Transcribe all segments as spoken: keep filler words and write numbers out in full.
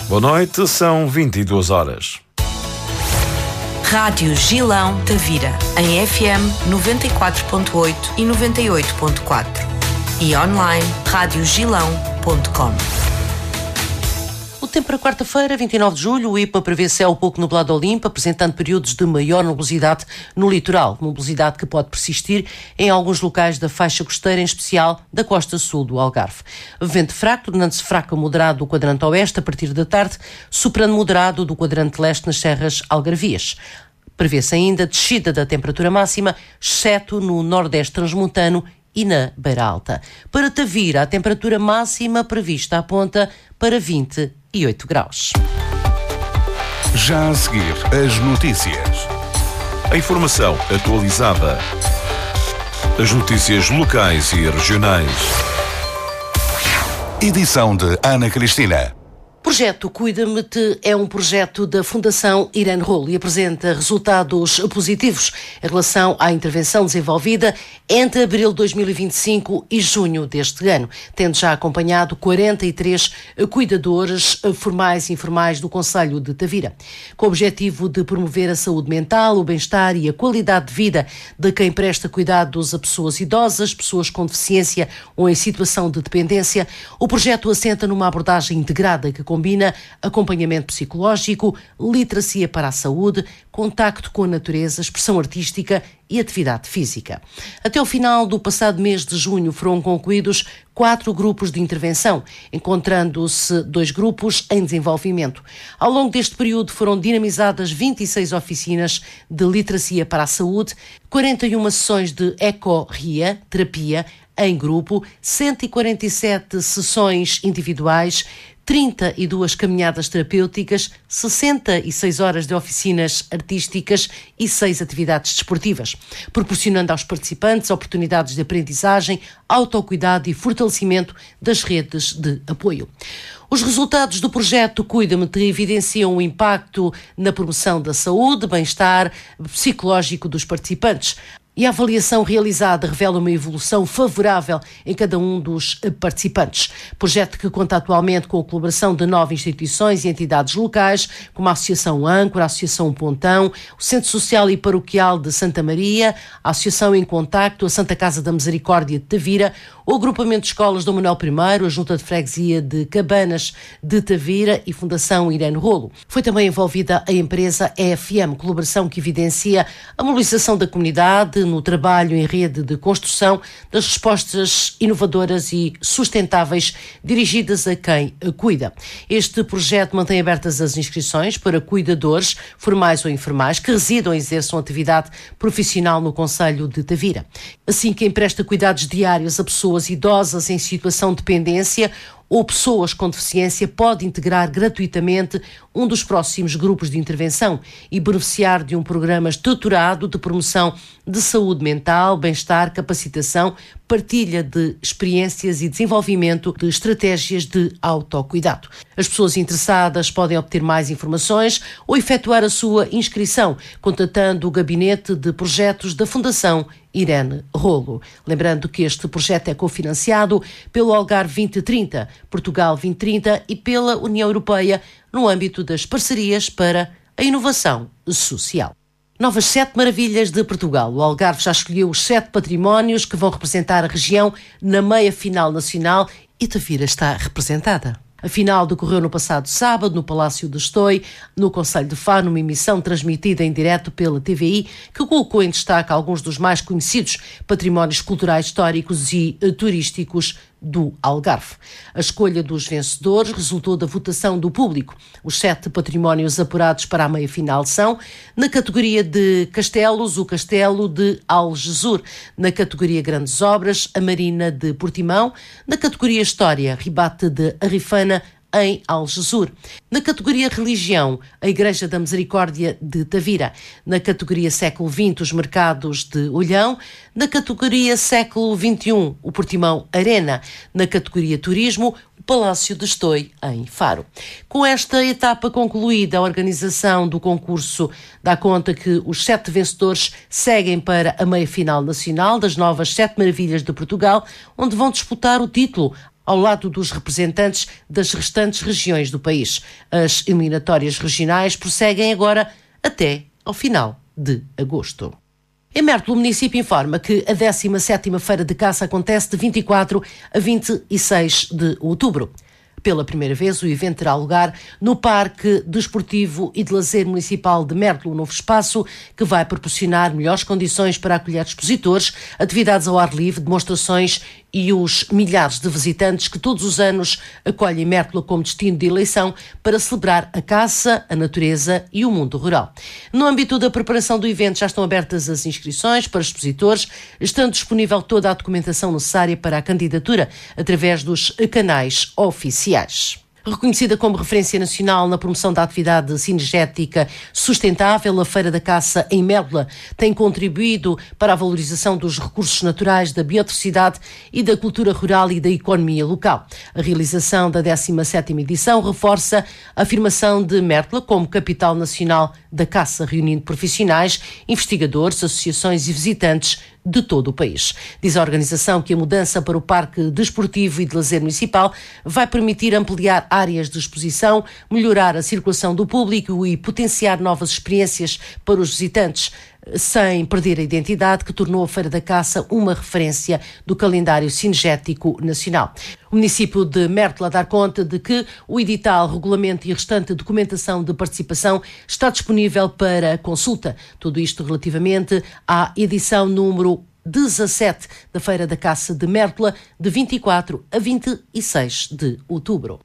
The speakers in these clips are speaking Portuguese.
Boa noite, são vinte e duas horas. Rádio Gilão Tavira, em F M noventa e quatro ponto oito e noventa e oito ponto quatro e online rádio gilão ponto com. O tempo para quarta-feira, vinte e nove de julho, o I P M A prevê céu pouco nublado ao limpo, apresentando períodos de maior nubosidade no litoral, nubosidade que pode persistir em alguns locais da faixa costeira, em especial da costa sul do Algarve. Vento fraco, tornando-se fraco a moderado do quadrante oeste a partir da tarde, soprando moderado do quadrante leste nas serras algarvias. Prevê-se ainda descida da temperatura máxima, exceto no nordeste transmontano e na Beira Alta. Para Tavira, a temperatura máxima prevista aponta para vinte e oito graus. Já a seguir, as notícias. A informação atualizada. As notícias locais e regionais. Edição de Ana Cristina. O projeto Cuida-me-te é um projeto da Fundação Irene Rolo e apresenta resultados positivos em relação à intervenção desenvolvida entre abril de dois mil e vinte e cinco e junho deste ano, tendo já acompanhado quarenta e três cuidadores formais e informais do concelho de Tavira, com o objetivo de promover a saúde mental, o bem-estar e a qualidade de vida de quem presta cuidados a pessoas idosas, pessoas com deficiência ou em situação de dependência. O projeto assenta numa abordagem integrada que combina acompanhamento psicológico, literacia para a saúde, contacto com a natureza, expressão artística e atividade física. Até o final do passado mês de junho foram concluídos quatro grupos de intervenção, encontrando-se dois grupos em desenvolvimento. Ao longo deste período foram dinamizadas vinte e seis oficinas de literacia para a saúde, quarenta e uma sessões de eco-ria, terapia, em grupo, cento e quarenta e sete sessões individuais, trinta e duas caminhadas terapêuticas, sessenta e seis horas de oficinas artísticas e seis atividades desportivas, proporcionando aos participantes oportunidades de aprendizagem, autocuidado e fortalecimento das redes de apoio. Os resultados do projeto Cuida-me-te evidenciam o impacto na promoção da saúde, bem-estar psicológico dos participantes. E a avaliação realizada revela uma evolução favorável em cada um dos participantes. Projeto que conta atualmente com a colaboração de nove instituições e entidades locais, como a Associação Âncora, a Associação Pontão, o Centro Social e Paroquial de Santa Maria, a Associação em Contacto, a Santa Casa da Misericórdia de Tavira, o Agrupamento de Escolas Dom Manuel I, a Junta de Freguesia de Cabanas de Tavira e Fundação Irene Rolo. Foi também envolvida a empresa E F M, colaboração que evidencia a mobilização da comunidade no trabalho em rede de construção das respostas inovadoras e sustentáveis dirigidas a quem cuida. Este projeto mantém abertas as inscrições para cuidadores, formais ou informais, que residam e exerçam atividade profissional no concelho de Tavira. Assim, quem presta cuidados diários a pessoas idosas em situação de dependência ou pessoas com deficiência pode integrar gratuitamente um dos próximos grupos de intervenção e beneficiar de um programa estruturado de promoção de saúde mental, bem-estar, capacitação, partilha de experiências e desenvolvimento de estratégias de autocuidado. As pessoas interessadas podem obter mais informações ou efetuar a sua inscrição, contatando o Gabinete de Projetos da Fundação Irene Rolo. Lembrando que este projeto é cofinanciado pelo Algarve vinte trinta, Portugal vinte trinta e pela União Europeia no âmbito das parcerias para a inovação social. Novas sete maravilhas de Portugal. O Algarve já escolheu os sete patrimónios que vão representar a região na meia-final nacional e Tavira está representada. A final decorreu no passado sábado no Palácio de Estoi, no concelho de Faro, numa emissão transmitida em direto pela T V I, que colocou em destaque alguns dos mais conhecidos patrimónios culturais, históricos e turísticos do Algarve. A escolha dos vencedores resultou da votação do público. Os sete patrimónios apurados para a meia-final são, na categoria de castelos, o Castelo de Algesur; na categoria Grandes Obras, a Marina de Portimão; na categoria História, Ribate de Arifana, em Algesur; na categoria Religião, a Igreja da Misericórdia de Tavira; na categoria Século vinte, os Mercados de Olhão; na categoria Século vinte e um, o Portimão Arena; na categoria Turismo, o Palácio de Estoi, em Faro. Com esta etapa concluída, a organização do concurso dá conta que os sete vencedores seguem para a meia-final nacional das novas Sete Maravilhas de Portugal, onde vão disputar o título ao lado dos representantes das restantes regiões do país. As eliminatórias regionais prosseguem agora até ao final de agosto. Em Mértola, o município informa que a décima sétima Feira de Caça acontece de vinte e quatro a vinte e seis de outubro. Pela primeira vez, o evento terá lugar no Parque Desportivo e de Lazer Municipal de Mértola, um novo espaço que vai proporcionar melhores condições para acolher expositores, atividades ao ar livre, demonstrações e os milhares de visitantes que todos os anos acolhem Mértola como destino de eleição para celebrar a caça, a natureza e o mundo rural. No âmbito da preparação do evento já estão abertas as inscrições para expositores, estando disponível toda a documentação necessária para a candidatura através dos canais oficiais. Reconhecida como referência nacional na promoção da atividade cinegética sustentável, a Feira da Caça em Mértola tem contribuído para a valorização dos recursos naturais, da biodiversidade e da cultura rural e da economia local. A realização da décima sétima edição reforça a afirmação de Mértola como capital nacional da caça, reunindo profissionais, investigadores, associações e visitantes de todo o país. Diz a organização que a mudança para o Parque Desportivo e de Lazer Municipal vai permitir ampliar áreas de exposição, melhorar a circulação do público e potenciar novas experiências para os visitantes, sem perder a identidade que tornou a Feira da Caça uma referência do calendário cinegético nacional. O município de Mértola dá conta de que o edital, regulamento e restante documentação de participação está disponível para consulta. Tudo isto relativamente à edição número dezassete da Feira da Caça de Mértola, de vinte e quatro a vinte e seis de outubro.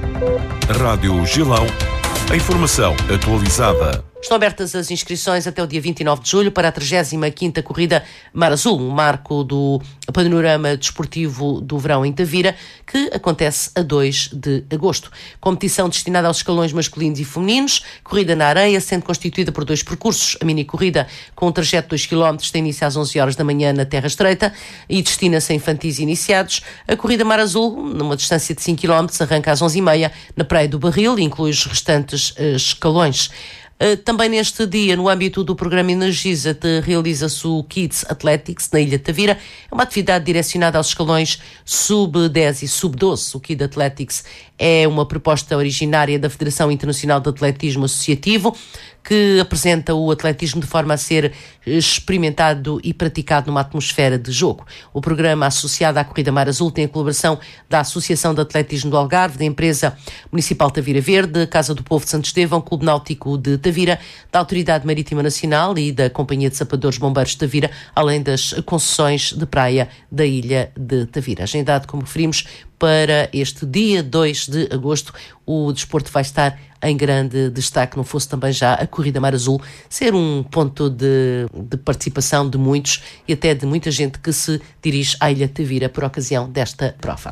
Rádio Gilão. A informação atualizada. Estão abertas as inscrições até o dia vinte e nove de julho para a trigésima quinta Corrida Mar Azul, um marco do panorama desportivo do verão em Tavira, que acontece a dois de agosto. Competição destinada aos escalões masculinos e femininos, corrida na areia, sendo constituída por dois percursos. A mini-corrida, com um trajeto de dois quilómetros, tem início às onze horas da manhã na Terra Estreita e destina-se a infantis iniciados. A Corrida Mar Azul, numa distância de cinco quilómetros, arranca às onze e meia na Praia do Barril e inclui os restantes uh, escalões. Uh, também neste dia, no âmbito do programa Energiza-te, realiza-se o Kids Athletics na Ilha de Tavira. É uma atividade direcionada aos escalões sub dez e sub doze. O Kids Athletics é uma proposta originária da Federação Internacional de Atletismo Associativo, que apresenta o atletismo de forma a ser experimentado e praticado numa atmosfera de jogo. O programa associado à Corrida Mar Azul tem a colaboração da Associação de Atletismo do Algarve, da Empresa Municipal Tavira Verde, Casa do Povo de Santo Estevão, Clube Náutico de Tavira, da Autoridade Marítima Nacional e da Companhia de Sapadores Bombeiros de Tavira, além das concessões de praia da Ilha de Tavira. Agendado, como referimos, para este dia dois de agosto, o desporto vai estar em grande destaque, não fosse também já a Corrida Mar Azul ser um ponto de, de participação de muitos e até de muita gente que se dirige à Ilha de Tavira por ocasião desta prova.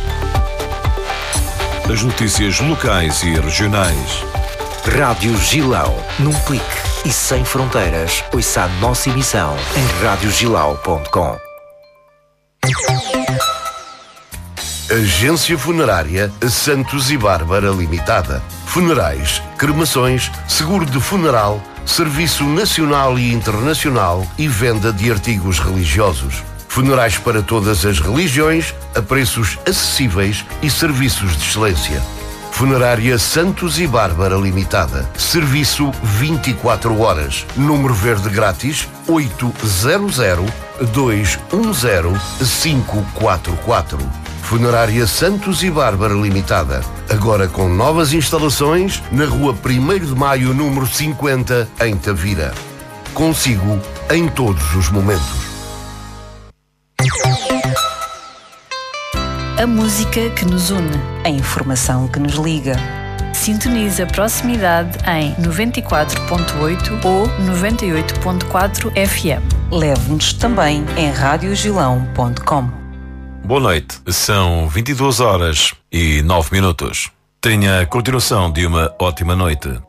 As notícias locais e regionais. Rádio Gilão, num clique e sem fronteiras, ouça a nossa emissão em rádio gilau ponto com. Agência Funerária Santos e Bárbara Limitada. Funerais, cremações, seguro de funeral, serviço nacional e internacional e venda de artigos religiosos. Funerais para todas as religiões, a preços acessíveis e serviços de excelência. Funerária Santos e Bárbara Limitada. Serviço vinte e quatro horas. Número verde grátis oito zero zero, dois um zero, cinco quatro quatro. Funerária Santos e Bárbara Limitada. Agora com novas instalações na rua primeiro de maio, número cinquenta, em Tavira. Consigo em todos os momentos. A música que nos une. A informação que nos liga. Sintoniza a proximidade em noventa e quatro ponto oito ou noventa e oito ponto quatro F M. Leve-nos também em rádio gilão ponto com. Boa noite. São vinte e duas horas e nove minutos. Tenha a continuação de uma ótima noite.